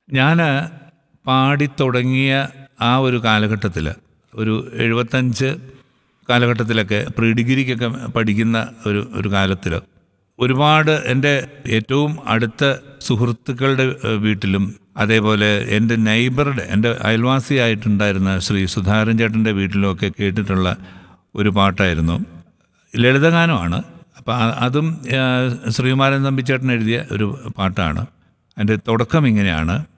ഞാൻ പാടിത്തുടങ്ങിയ ആ ഒരു കാലഘട്ടത്തിൽ, ഒരു 75 കാലഘട്ടത്തിലൊക്കെ പ്രീ ഡിഗ്രിക്കൊക്കെ പഠിക്കുന്ന ഒരു കാലത്തിൽ ഒരുപാട് എൻ്റെ ഏറ്റവും അടുത്ത സുഹൃത്തുക്കളുടെ വീട്ടിലും അതേപോലെ എൻ്റെ നെയ്ബറുടെ, എൻ്റെ അയൽവാസിയായിട്ടുണ്ടായിരുന്ന ശ്രീ സുധാകരൻ ചേട്ടൻ്റെ വീട്ടിലുമൊക്കെ കേട്ടിട്ടുള്ള ഒരു പാട്ടായിരുന്നു. ലളിതഗാനമാണ്. അപ്പം അതും ശ്രീകുമാരൻ തമ്പിച്ചേട്ടൻ എഴുതിയ ഒരു പാട്ടാണ്. അതിൻ്റെ തുടക്കം ഇങ്ങനെയാണ്.